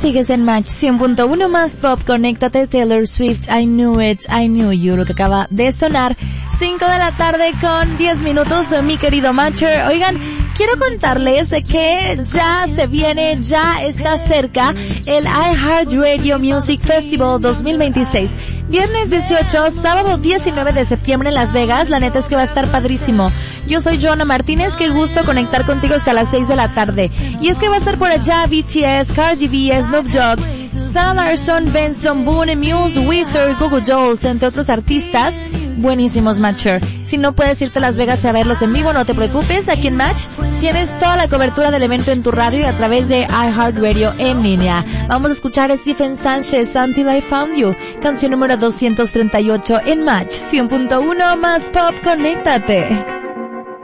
sigues en Match 100.1 más pop, conéctate, Taylor Swift, I Knew It, I Knew You, lo que acaba de sonar, 5 de la tarde con 10 minutos, mi querido Matcher. Oigan, quiero contarles que ya se viene, ya está cerca el iHeartRadio Music Festival 2026. Viernes 18, sábado 19 de septiembre en Las Vegas. La neta es que va a estar padrísimo. Yo soy Joana Martínez, qué gusto conectar contigo hasta las 6 de la tarde. Y es que va a estar por allá BTS, Cardi B, Snoop Dogg, Sarah Larsson, Benson Boone, Muse, Wizard, Google Dolls, entre otros artistas. Buenísimos, Matcher. Si no puedes irte a Las Vegas a verlos en vivo, no te preocupes. Aquí en Match tienes toda la cobertura del evento en tu radio y a través de iHeartRadio en línea. Vamos a escuchar a Stephen Sánchez, Until I Found You, canción número 238 en Match 100.1 más pop, conéctate.